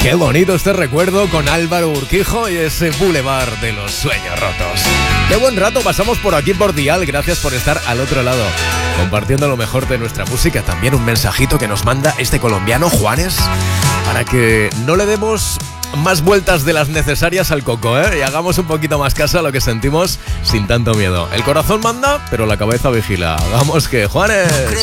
Qué bonito este recuerdo con Álvaro Urquijo y ese Boulevard de los Sueños Rotos. Qué buen rato pasamos por aquí por Dial. Gracias por estar al otro lado, compartiendo lo mejor de nuestra música. También un mensajito que nos manda este colombiano, Juanes, para que no le demos más vueltas de las necesarias al coco, y hagamos un poquito más caso a lo que sentimos sin tanto miedo. El corazón manda, pero la cabeza vigila. Vamos que, Juanes.